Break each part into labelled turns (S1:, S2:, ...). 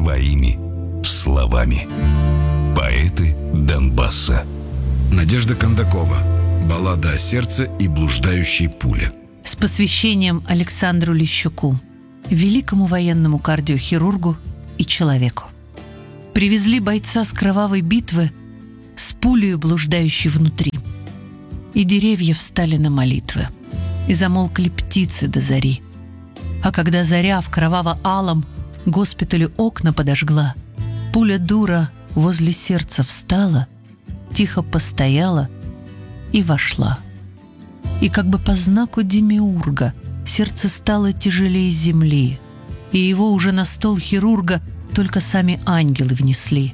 S1: своими словами. Поэты Донбасса.
S2: Надежда Кондакова. Баллада о сердце и блуждающей пуле.
S3: С посвящением Александру Лещуку, великому военному кардиохирургу и человеку. Привезли бойца с кровавой битвы с пулею, блуждающей внутри. И деревья встали на молитвы, и замолкли птицы до зари. А когда заря в кроваво-алом госпиталю окна подожгла, пуля дура возле сердца встала, тихо постояла и вошла. И как бы по знаку демиурга сердце стало тяжелее земли, и его уже на стол хирурга только сами ангелы внесли.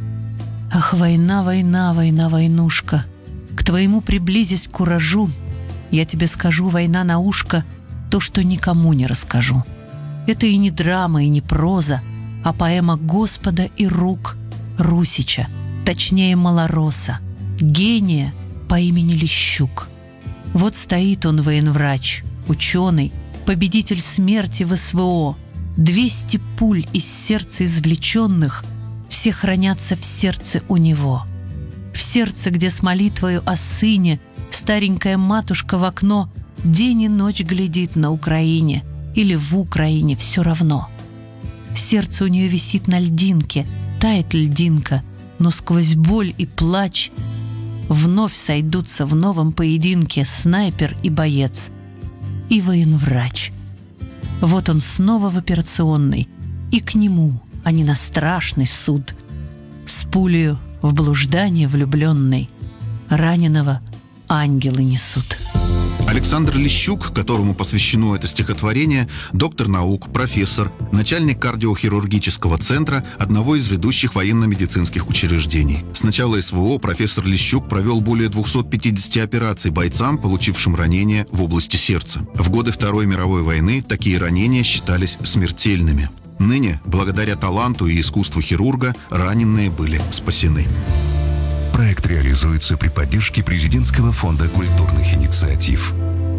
S3: Ах, война, война, война, войнушка, к твоему приблизясь куражу, я тебе скажу, война, на ушко, то, что никому не расскажу. Это и не драма, и не проза, а поэма Господа и рук Русича, точнее Малороса, гения по имени Лещук. Вот стоит он, военврач, ученый, победитель смерти в СВО. 200 пуль из сердца извлеченных все хранятся в сердце у него. В сердце, где с молитвою о сыне старенькая матушка в окно день и ночь глядит на Украине или в Украине, все равно. Сердце у нее висит на льдинке, тает льдинка, но сквозь боль и плач вновь сойдутся в новом поединке снайпер и боец, и военврач. Вот он снова в операционной, и к нему, а не на страшный суд, с пулею в блуждание влюбленной раненого ангелы несут.
S4: Александр Лещук, которому посвящено это стихотворение, доктор наук, профессор, начальник кардиохирургического центра одного из ведущих военно-медицинских учреждений. С начала СВО профессор Лещук провел более 250 операций бойцам, получившим ранения в области сердца. В годы Второй мировой войны такие ранения считались смертельными. Ныне, благодаря таланту и искусству хирурга, раненые были спасены.
S1: Проект реализуется при поддержке Президентского фонда культурных инициатив.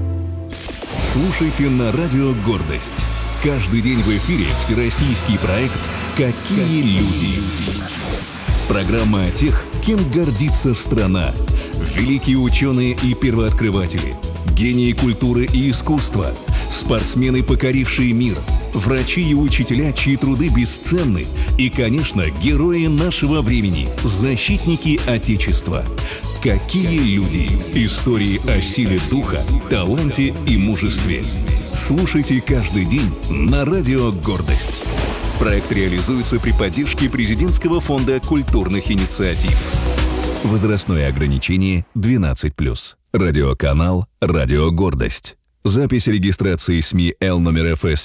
S5: Слушайте на радио «Гордость». Каждый день в эфире всероссийский проект «Какие люди?». Программа о тех, кем гордится страна. Великие ученые и первооткрыватели, гении культуры и искусства, спортсмены, покорившие мир, врачи и учителя, чьи труды бесценны, и, конечно, герои нашего времени, защитники Отечества. Какие люди? Истории о силе духа, таланте и мужестве. Слушайте каждый день на радио «Гордость». Проект реализуется при поддержке Президентского фонда культурных инициатив. Возрастное ограничение 12+. Радиоканал «Радио Гордость». Запись регистрации СМИ Л номер ФС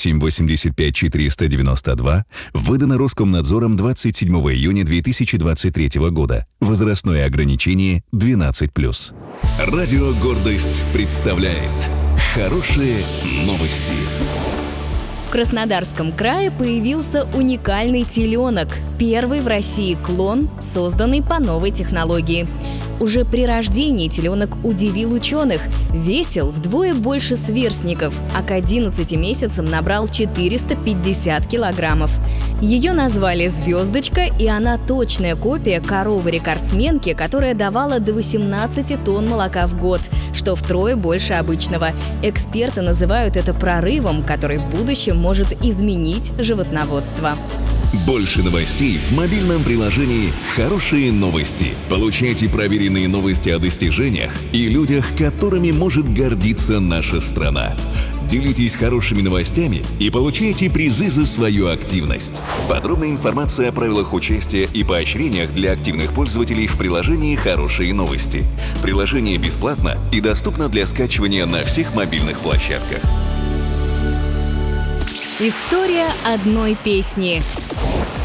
S5: 7785492 выдана Роскомнадзором 27 июня 2023 года. Возрастное ограничение 12+. Радио «Гордость» представляет хорошие новости.
S6: В Краснодарском крае появился уникальный теленок, первый в России клон, созданный по новой технологии. Уже при рождении теленок удивил ученых, весил вдвое больше сверстников, а к 11 месяцам набрал 450 килограммов. Ее назвали «Звездочка», и она точная копия коровы-рекордсменки, которая давала до 18 тонн молока в год, что втрое больше обычного. Эксперты называют это прорывом, который в будущем может изменить животноводство.
S5: Больше новостей в мобильном приложении «Хорошие новости». Получайте проверенные новости о достижениях и людях, которыми может гордиться наша страна. Делитесь хорошими новостями и получайте призы за свою активность. Подробная информация о правилах участия и поощрениях для активных пользователей в приложении «Хорошие новости». Приложение бесплатно и доступно для скачивания на всех мобильных площадках.
S6: История одной песни.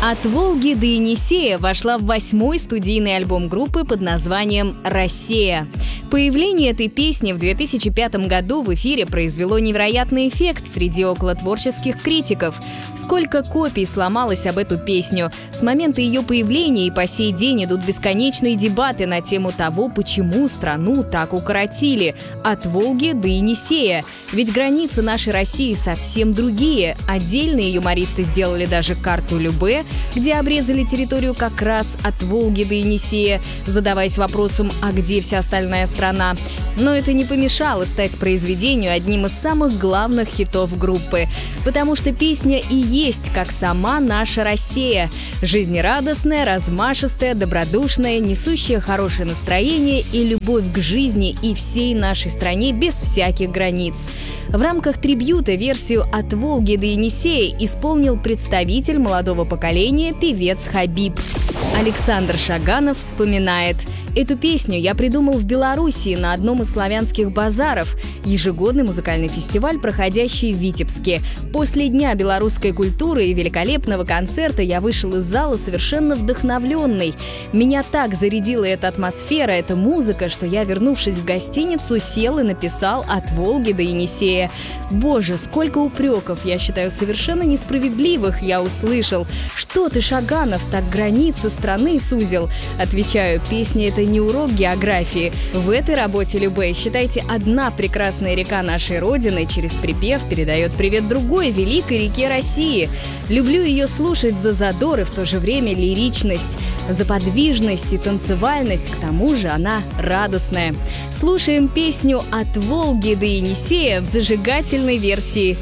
S6: «От Волги до Енисея» вошла в 8-й студийный альбом группы под названием «Россия». Появление этой песни в 2005 году в эфире произвело невероятный эффект среди околотворческих критиков. Сколько копий сломалось об эту песню. С момента ее появления и по сей день идут бесконечные дебаты на тему того, почему страну так укоротили. От Волги до Енисея. Ведь границы нашей России совсем другие. Отдельные юмористы сделали даже карту Любе, где обрезали территорию как раз от Волги до Енисея, задаваясь вопросом, а где вся остальная страна. Но это не помешало стать произведению одним из самых главных хитов группы. Потому что песня и есть как сама наша Россия. Жизнерадостная, размашистая, добродушная, несущая хорошее настроение и любовь к жизни и всей нашей стране без всяких границ. В рамках трибьюта версию «От Волги до Енисея» исполнил представитель молодого поколения певец Хабиб. Александр Шаганов вспоминает: «Эту песню я придумал в Белоруссии на одном из славянских базаров, ежегодный музыкальный фестиваль, проходящий в Витебске. После Дня белорусской культуры и великолепного концерта я вышел из зала совершенно вдохновленный. Меня так зарядила эта атмосфера, эта музыка, что я, вернувшись в гостиницу, сел и написал «От Волги до Енисея». Боже, сколько упреков, я считаю, совершенно несправедливых, я услышал. Что ты, Шаганов, так границы страны сузил?» Отвечаю, песня — это не урок географии. В этой работе Любе, считайте, одна прекрасная река нашей Родины через припев передает привет другой великой реке России. Люблю ее слушать за задор и в то же время лиричность, за подвижность и танцевальность, к тому же она радостная. Слушаем песню «От Волги до Енисея» в зажигательной версии